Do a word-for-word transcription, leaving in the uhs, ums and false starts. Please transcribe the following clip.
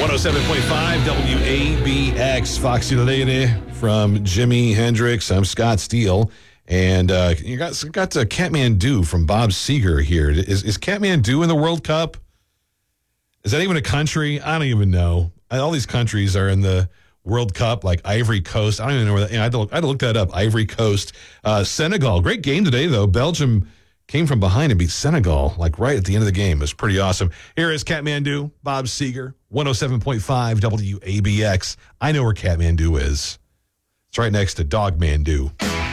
one oh seven point five W A B X, Foxy Lady from Jimi Hendrix. I'm Scott Steele. And uh, you got got uh, Kathmandu from Bob Seger here. Is, is Kathmandu in the World Cup? Is that even a country? I don't even know. All these countries are in the World Cup, like Ivory Coast. I don't even know where that. You know, I, had to look, I had to look that up. Ivory Coast, uh, Senegal. Great game today, though. Belgium came from behind and beat Senegal, like right at the end of the game. It was pretty awesome. Here is Kathmandu, Bob Seger, one oh seven point five W A B X. I know where Kathmandu is. It's right next to Dogmandu.